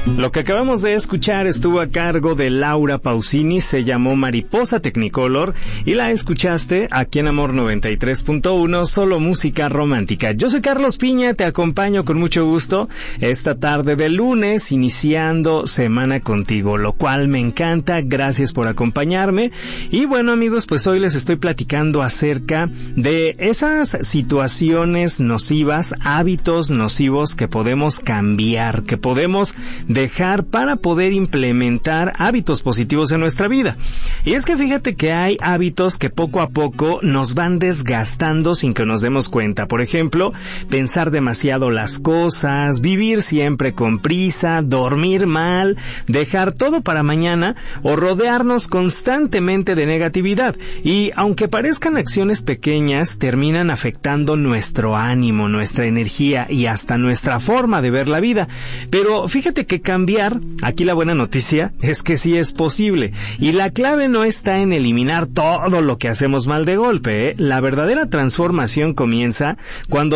Lo que acabamos de escuchar estuvo a cargo de Laura Pausini, se llamó Mariposa Technicolor y la escuchaste aquí en Amor 93.1, solo música romántica. Yo soy Carlos Piña, te acompaño con mucho gusto esta tarde de lunes, iniciando semana contigo, lo cual me encanta, gracias por acompañarme. Y bueno amigos, pues hoy les estoy platicando acerca de esas situaciones nocivas, hábitos nocivos que podemos cambiar, que podemos dejar para poder implementar hábitos positivos en nuestra vida. Y es que fíjate que hay hábitos que poco a poco nos van desgastando sin que nos demos cuenta. Por ejemplo, pensar demasiado las cosas, vivir siempre con prisa, dormir mal, dejar todo para mañana o rodearnos constantemente de negatividad. Y aunque parezcan acciones pequeñas, terminan afectando nuestro ánimo, nuestra energía y hasta nuestra forma de ver la vida. Pero fíjate que cambiar, aquí la buena noticia es que sí es posible, y la clave no está en eliminar todo lo que hacemos mal de golpe, La verdadera transformación comienza cuando